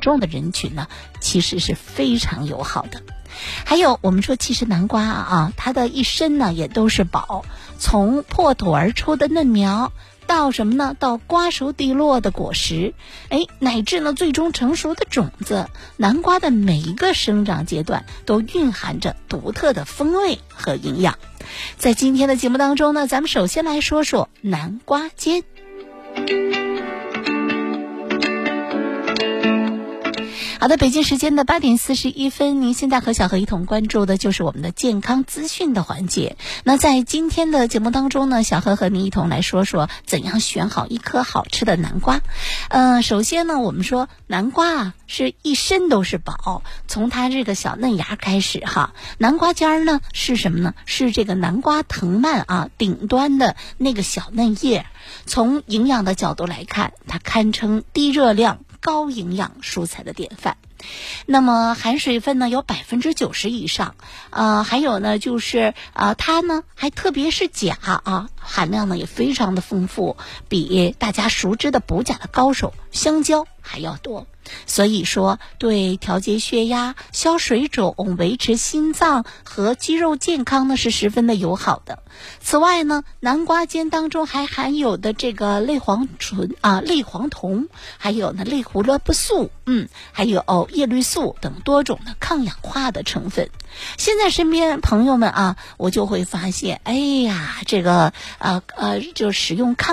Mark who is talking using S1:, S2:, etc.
S1: 重的人群呢，其实是非常友好的。还有我们说，其实南瓜啊，它的一身呢也都是宝，从破土而出的嫩苗，到什么呢？到瓜熟蒂落的果实，乃至呢最终成熟的种子。南瓜的每一个生长阶段都蕴含着独特的风味和营养。在今天的节目当中呢，咱们首先来说说南瓜尖。好的，北京时间的8点41分，您现在和小何一同关注的就是我们的健康资讯的环节。那在今天的节目当中呢，小何和您一同来说说怎样选好一颗好吃的南瓜。首先呢，我们说南瓜啊是一身都是宝，从它这个小嫩芽开始哈。南瓜尖呢是什么呢？是这个南瓜藤蔓啊顶端的那个小嫩叶。从营养的角度来看，它堪称低热量高营养蔬菜的典范。那么含水分呢有90%以上，还有呢就是它呢还特别是钾啊，含量呢也非常的丰富，比大家熟知的补钾的高手香蕉还要多。所以说对调节血压、消水肿、维持心脏和肌肉健康呢是十分的友好的。此外呢，南瓜尖当中还含有的这个类黄酮，还有呢类胡萝卜素，还有叶绿素等多种的抗氧化的成分。现在身边朋友们啊，我就会发现，这个就使用抗